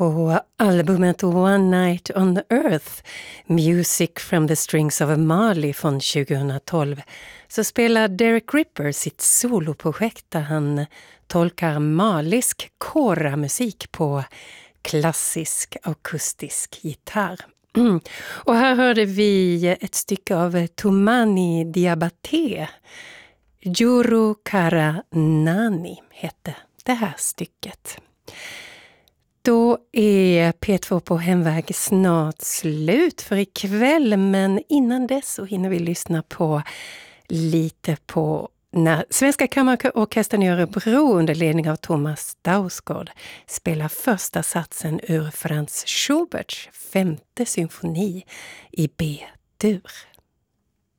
på albumet One Night on Earth, Music from the Strings of Mali från 2012, så spelar Derek Ripper sitt soloprojekt där han tolkar malisk kora-musik på klassisk akustisk gitarr. Och här hörde vi ett stycke av Toumani Diabaté. Juru Kara Nani hette det här stycket. Då är P2 på hemväg snart slut för ikväll, men innan dess så hinner vi lyssna på lite på när Svenska Kammarorkestern i Örebro under ledning av Thomas Dausgård spelar första satsen ur Franz Schuberts 5:e symfoni i B-dur.